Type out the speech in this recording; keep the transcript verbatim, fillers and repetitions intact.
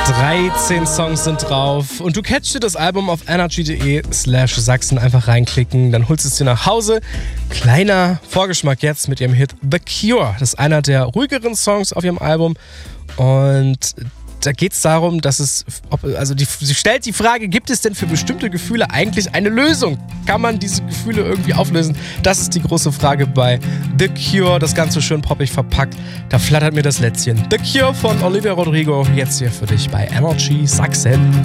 dreizehn Songs sind drauf und du catchst dir das Album auf energy.de slash Sachsen. Einfach reinklicken, dann holst du es dir nach Hause. Kleiner Vorgeschmack jetzt mit ihrem Hit The Cure. Das ist einer der ruhigeren Songs auf ihrem Album und da geht es darum, dass es, ob, also die, sie stellt die Frage, gibt es denn für bestimmte Gefühle eigentlich eine Lösung? Kann man diese Gefühle irgendwie auflösen? Das ist die große Frage bei The Cure, das Ganze schön poppig verpackt. Da flattert mir das Lätzchen. The Cure von Olivia Rodrigo, jetzt hier für dich bei Energy Sachsen.